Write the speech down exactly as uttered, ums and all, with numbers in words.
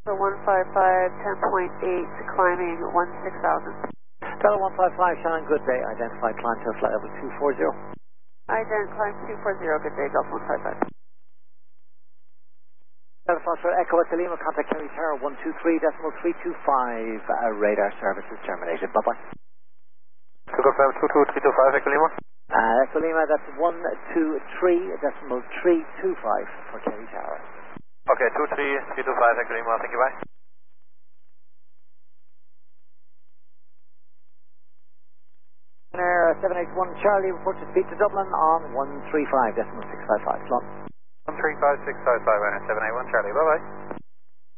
So one five five, ten point eight, climbing one six thousand. Delta one five five, Shannon, good day. Identified climb to flight level two four zero. Ident, climb two four zero, good day, Delta one five five. Delta Foxtrot Echo at Lima, contact Kerry Tower one two three decimal three two five. Uh, radar services terminated. Bye bye. To confirm two two three two five, Echo Lima. Uh, Echo Lima, that's one two three decimal three two five for Kerry Tower. Okay, two three three two five, Echo Lima, thank you, bye. Air seven eight one Charlie, report to speed to Dublin on one three five decimal six five five. Slot. one three five six five five, seven eight one Charlie, bye bye.